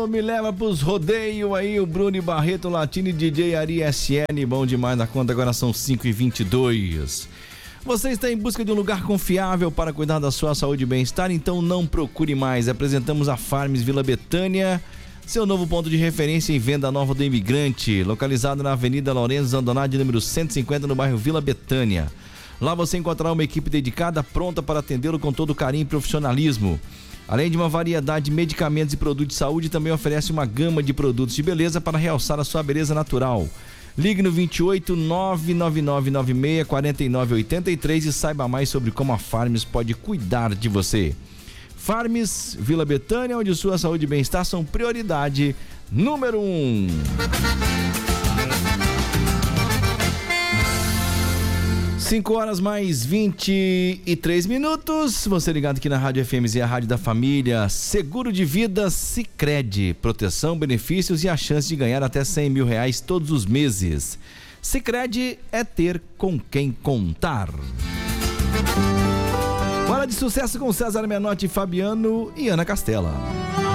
me leva pros rodeios aí, o Bruno Barreto, Latino e DJ Ari SN, bom demais na conta, agora são 5h22. Você está em busca de um lugar confiável para cuidar da sua saúde e bem-estar? Então não procure mais. Apresentamos a Farms Vila Betânia, seu novo ponto de referência em venda nova do imigrante, localizado na Avenida Lourenço Zandoná, número 150, no bairro Vila Betânia. Lá você encontrará uma equipe dedicada, pronta para atendê-lo com todo carinho e profissionalismo. Além de uma variedade de medicamentos e produtos de saúde, também oferece uma gama de produtos de beleza para realçar a sua beleza natural. Ligue no 28 99996 4983 e saiba mais sobre como a Farms pode cuidar de você. Farms Vila Betânia, onde sua saúde e bem-estar são prioridade número 1. 5h mais 23 minutos. Você ligado aqui na Rádio FMZ, a rádio da família. Seguro de vida Sicredi, proteção, benefícios e a chance de ganhar até R$100 mil todos os meses. Sicredi é ter com quem contar. Bora de sucesso com César Menotti, Fabiano e Ana Castela.